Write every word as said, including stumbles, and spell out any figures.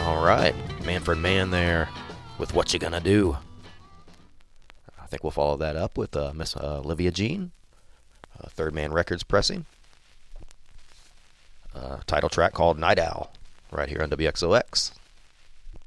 All right, Manfred Mann there with What You Gonna Do. I think we'll follow that up with uh, Miss uh, Olivia Jean, uh, Third Man Records pressing. Uh, title track called Night Owl, right here on W X O X.